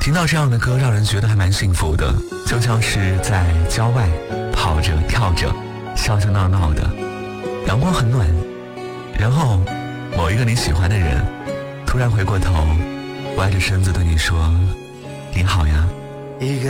听到这样的歌让人觉得还蛮幸福的，就像是在郊外跑着跳着笑笑闹闹的，阳光很暖，然后某一个你喜欢的人突然回过头，歪着身子对你说你好呀。